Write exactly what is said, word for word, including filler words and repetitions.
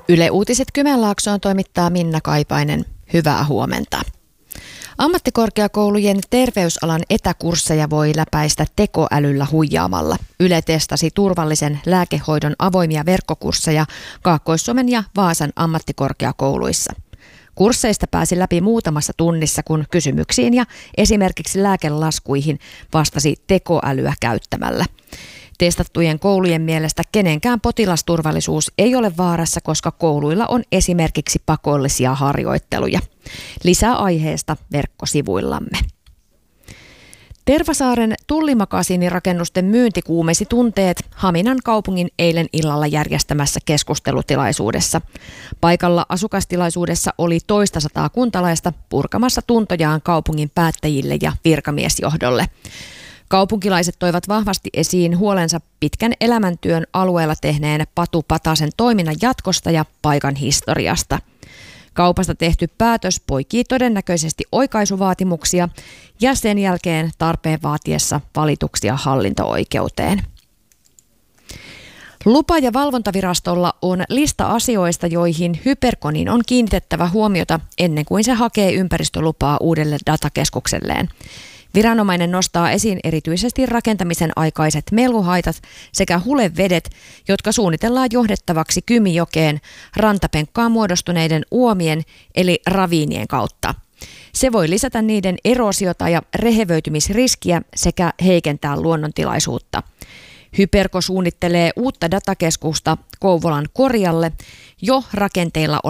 Yle Uutiset Kymenlaaksoon toimittaa Minna Kaipainen. Hyvää huomenta. Ammattikorkeakoulujen terveysalan etäkursseja voi läpäistä tekoälyllä huijaamalla. Yle testasi turvallisen lääkehoidon avoimia verkkokursseja Kaakkois-Suomen ja Vaasan ammattikorkeakouluissa. Kursseista pääsi läpi muutamassa tunnissa, kun kysymyksiin ja esimerkiksi lääkelaskuihin vastasi tekoälyä käyttämällä. Testattujen koulujen mielestä kenenkään potilasturvallisuus ei ole vaarassa, koska kouluilla on esimerkiksi pakollisia harjoitteluja. Lisää aiheesta verkkosivuillamme. Tervasaaren tullimakasiinirakennusten myynti kuumesi tunteet Haminan kaupungin eilen illalla järjestämässä keskustelutilaisuudessa. Paikalla asukastilaisuudessa oli toista sataa kuntalaista purkamassa tuntojaan kaupungin päättäjille ja virkamiesjohdolle. Kaupunkilaiset toivat vahvasti esiin huolensa pitkän elämäntyön alueella tehneen Patu Patasen toiminnan jatkosta ja paikan historiasta. Kaupasta tehty päätös poikii todennäköisesti oikaisuvaatimuksia ja sen jälkeen tarpeen vaatiessa valituksia hallinto-oikeuteen. Lupa- ja valvontavirastolla on lista asioista, joihin Hyperconin on kiinnitettävä huomiota ennen kuin se hakee ympäristölupaa uudelle datakeskukselleen. Viranomainen nostaa esiin erityisesti rakentamisen aikaiset melluhaitat sekä hulevedet, jotka suunnitellaan johdettavaksi Kymijokeen rantapenkkaan muodostuneiden uomien eli raviinien kautta. Se voi lisätä niiden eroosiota ja rehevöitymisriskiä sekä heikentää luonnontilaisuutta. Hyperco suunnittelee uutta datakeskusta Kouvolan Korjalle jo rakenteilla